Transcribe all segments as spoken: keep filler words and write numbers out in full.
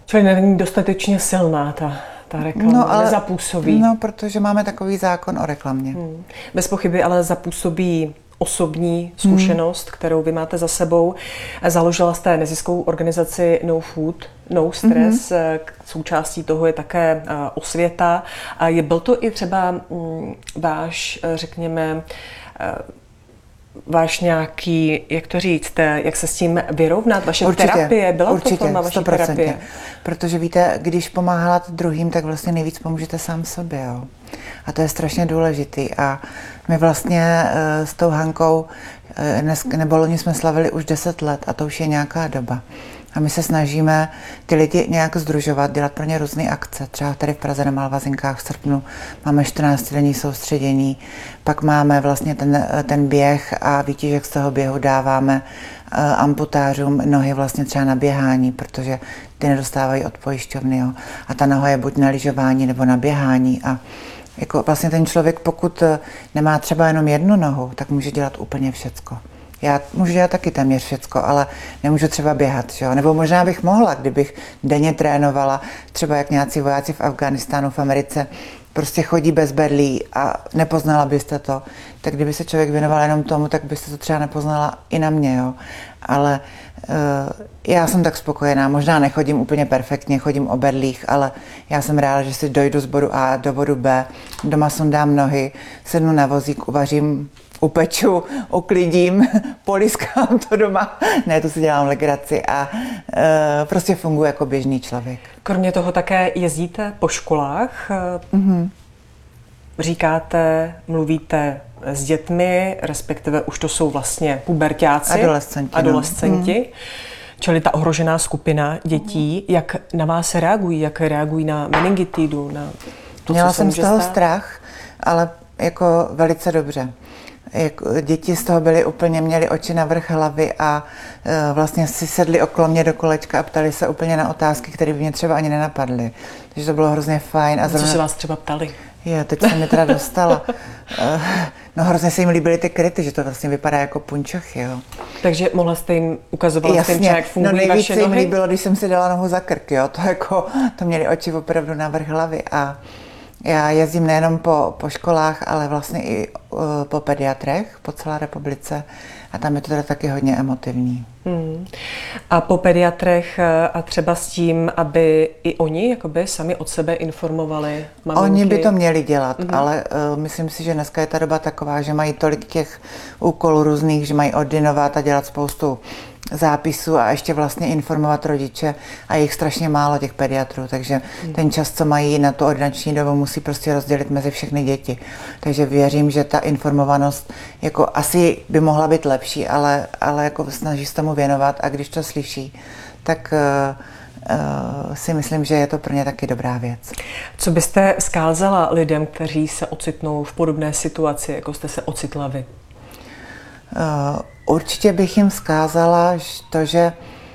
Čili není dostatečně silná ta, ta reklama, no, ale, nezapůsobí. No, protože máme takový zákon o reklamě. Hmm. Bez pochyby ale zapůsobí osobní zkušenost, hmm. kterou vy máte za sebou. Založila jste neziskovou organizaci No Food, No Stress. Hmm. Součástí toho je také osvěta. A je byl to i třeba m, váš, řekněme, váš nějaký, jak to říct, jak se s tím vyrovnat, vaše určitě, terapie, byla určitě, to forma vaší terapie? Protože víte, když pomáháte druhým, tak vlastně nejvíc pomůžete sám sobě, jo. A to je strašně důležitý. A my vlastně s tou Hankou, dnes, nebo loni jsme slavili už deset let a to už je nějaká doba. A my se snažíme ty lidi nějak sdružovat, dělat pro ně různé akce. Třeba tady v Praze na Malvazinkách v srpnu máme čtrnáctidenní soustředění, pak máme vlastně ten, ten běh a výtěžek z toho běhu dáváme amputářům nohy vlastně třeba na běhání, protože ty nedostávají od pojišťovny. Jo. A ta noha je buď na lyžování nebo na běhání. A jako vlastně ten člověk, pokud nemá třeba jenom jednu nohu, tak může dělat úplně všecko. Já můžu dělat taky téměř všecko, ale nemůžu třeba běhat, že jo? Nebo možná bych mohla, kdybych denně trénovala, třeba jak nějací vojáci v Afghánistánu, v Americe, prostě chodí bez berlí a nepoznala byste to. Tak kdyby se člověk věnoval jenom tomu, tak byste to třeba nepoznala i na mě, jo. Ale uh, já jsem tak spokojená, možná nechodím úplně perfektně, chodím o berlích, ale já jsem ráda, že si dojdu z bodu A do bodu B, doma sundám nohy, sednu na vozík, uvařím, upeču, uklidím, poliskám to doma, ne, to si dělám legraci a e, prostě funguji jako běžný člověk. Kromě toho také jezdíte po školách, mm-hmm. říkáte, mluvíte s dětmi, respektive už to jsou vlastně puberťáci, adolescenti, adolescenti no. čili ta ohrožená skupina dětí. Mm. Jak na vás reagují, jak reagují na meningitidu, na to, Měla co jsem z toho stát? strach, ale jako velice dobře. Děti z toho byly úplně, měly oči na vrch hlavy a e, vlastně si sedli okolo mě do kolečka a ptali se úplně na otázky, které by mě třeba ani nenapadly. Takže to bylo hrozně fajn. A zrovna... Co se vás třeba ptali? Jo, teď jsem mi teda dostala. e, no hrozně se jim líbily ty kryty, že to vlastně vypadá jako punčochy, jo. Takže mohla jste jim ukazovat, jasně, jak fungují no vaše nohy? No nejvíc jim líbilo, když jsem si dala nohu za krk, jo. To jako, to měly oči opravdu na vrch hlavy a já jezdím nejenom po, po školách, ale vlastně i uh, po pediatrech po celé republice a tam je to teda taky hodně emotivní. Hmm. A po pediatrech a třeba s tím, aby i oni jakoby sami od sebe informovali maminky? Oni by to měli dělat, hmm. ale uh, myslím si, že dneska je ta doba taková, že mají tolik těch úkolů různých, že mají ordinovat a dělat spoustu zápisů a ještě vlastně informovat rodiče a je jich strašně málo těch pediatrů, takže hmm. ten čas, co mají na tu ordinační dobu, musí prostě rozdělit mezi všechny děti. Takže věřím, že ta informovanost jako asi by mohla být lepší, ale, ale jako snaží se tomu věnovat a když to slyší, tak uh, uh, si myslím, že je to pro ně taky dobrá věc. Co byste vzkázala lidem, kteří se ocitnou v podobné situaci, jako jste se ocitla vy? Uh, určitě bych jim vzkázala to, že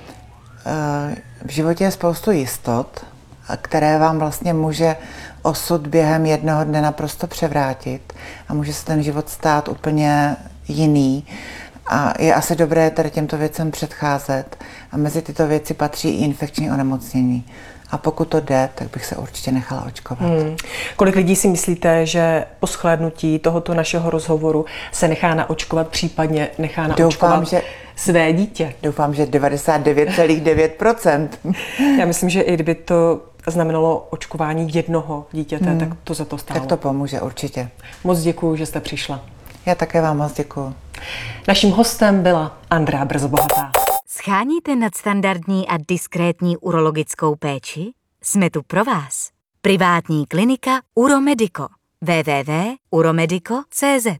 uh, v životě je spoustu jistot, které vám vlastně může osud během jednoho dne naprosto převrátit a může se ten život stát úplně jiný. A je asi dobré tady těmto věcem předcházet a mezi tyto věci patří i infekční onemocnění. A pokud to jde, tak bych se určitě nechala očkovat. Hmm. Kolik lidí si myslíte, že po shlédnutí tohoto našeho rozhovoru se nechá naočkovat, případně nechá naočkovat Doufám, že... své dítě? Doufám, že devadesát devět celá devět procent. Já myslím, že i kdyby to znamenalo očkování jednoho dítěte, hmm. tak to za to stálo. Tak to pomůže určitě. Moc děkuju, že jste přišla. Já také vám moc děkuju. Naším hostem byla Andrea Brzobohatá. Scháníte nadstandardní a diskrétní urologickou péči? Jsme tu pro vás. Privátní klinika Uromedico. w w w tečka uromedico tečka c z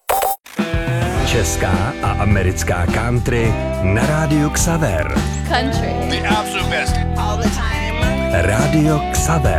Česká a americká country na rádiu Xaver. Country. The absolute best. All the time. Rádio Xaver.